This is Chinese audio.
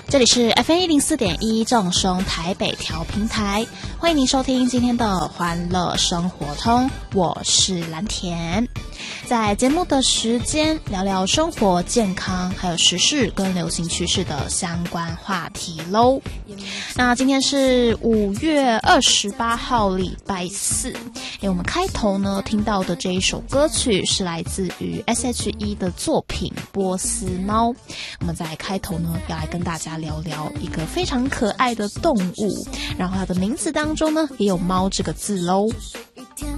这里是 FM104.1 正声台北调频台，欢迎您收听今天的欢乐生活通，我是蓝田。在节目的时间聊聊生活健康还有时事跟流行趋势的相关话题咯。那今天是5月28号礼拜四，我们开头呢听到的这一首歌曲是来自于 S.H.E 的作品《波斯猫》。我们在开头呢要来跟大家聊聊一个非常可爱的动物，然后它的名字当中呢也有猫这个字咯。 一天